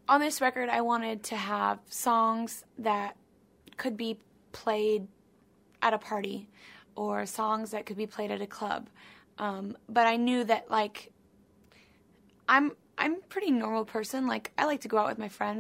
on this record, I wanted to have songs that could be played at a party or songs that could be played at a club. But I knew that, like, I'm a pretty normal person. Like, I like to go out with my friends.